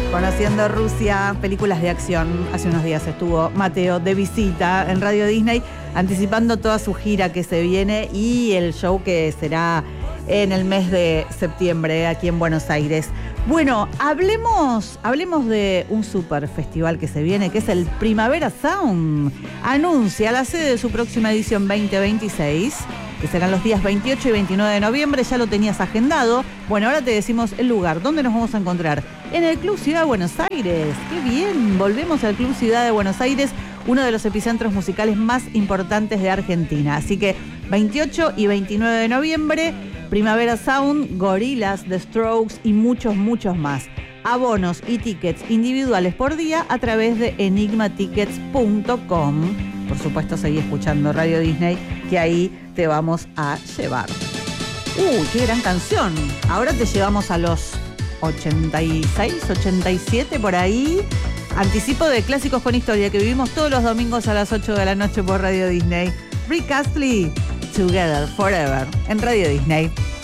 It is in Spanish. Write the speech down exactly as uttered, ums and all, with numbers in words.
Conociendo Rusia, películas de acción. Hace unos días estuvo Mateo de visita en Radio Disney, anticipando toda su gira que se viene y el show que será en el mes de septiembre aquí en Buenos Aires. Bueno, hablemos, hablemos de un super festival que se viene, que es el Primavera Sound. Anuncia la sede de su próxima edición veinte veintiséis, que serán los días veintiocho y veintinueve de noviembre. Ya lo tenías agendado. Bueno, ahora te decimos el lugar. ¿Dónde nos vamos a encontrar? En el Club Ciudad de Buenos Aires. ¡Qué bien! Volvemos al Club Ciudad de Buenos Aires, uno de los epicentros musicales más importantes de Argentina. Así que veintiocho y veintinueve de noviembre, Primavera Sound, Gorillaz, The Strokes y muchos, muchos más. Abonos y tickets individuales por día a través de enigma tickets punto com. Por supuesto, seguí escuchando Radio Disney, que ahí te vamos a llevar. ¡Uy, qué gran canción! Ahora te llevamos a los ochenta y seis, ochenta y siete por ahí. Anticipo de Clásicos con Historia, que vivimos todos los domingos a las ocho de la noche por Radio Disney. Rick Astley, Together Forever, en Radio Disney.